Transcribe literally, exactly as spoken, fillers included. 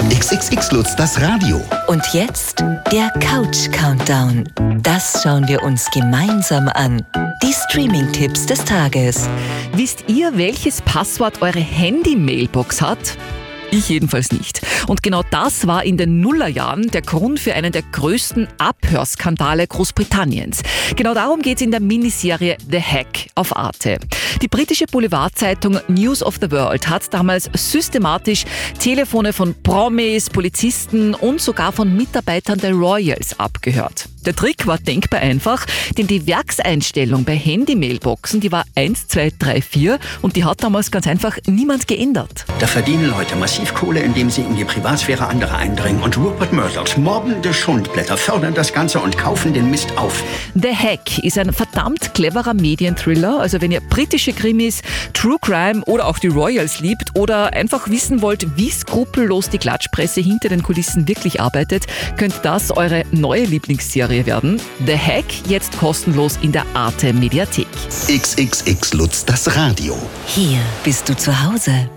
X X X Lutz, das Radio. Und jetzt der Couch-Countdown. Das schauen wir uns gemeinsam an. Die Streaming-Tipps des Tages. Wisst ihr, welches Passwort eure Handy-Mailbox hat? Ich jedenfalls nicht. Und genau das war in den Nullerjahren der Grund für einen der größten Abhörskandale Großbritanniens. Genau darum geht es in der Miniserie The Hack auf Arte. Die britische Boulevardzeitung News of the World hat damals systematisch Telefone von Promis, Polizisten und sogar von Mitarbeitern der Royals abgehört. Der Trick war denkbar einfach, denn die Werkseinstellung bei Handy-Mailboxen, die war eins zwei drei vier und die hat damals ganz einfach niemand geändert. Da verdienen Leute massiv Kohle, indem sie in die Privatsphäre anderer eindringen. Und Rupert Murdochs mobbende Schundblätter fördern das Ganze und kaufen den Mist auf. The Hack ist ein verdammt cleverer Medienthriller. Also wenn ihr britische Krimis, True Crime oder auch die Royals liebt oder einfach wissen wollt, wie skrupellos die Klatschpresse hinter den Kulissen wirklich arbeitet, könnte das eure neue Lieblingsserie werden. The Hack jetzt kostenlos in der Arte Mediathek. X X X Lutz, das Radio. Hier bist du zu Hause.